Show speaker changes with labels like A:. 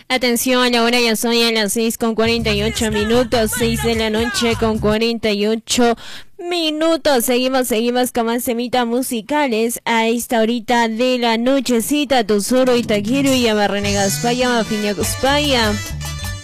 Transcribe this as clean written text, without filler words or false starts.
A: Atención, ahora ya son a las 6:48, 6 de la noche con 48 minutos. Seguimos con más semitas musicales a esta horita de la nochecita. Tesoro y Taquero y Amarrenegas Paya, Mafiña Cuspaya.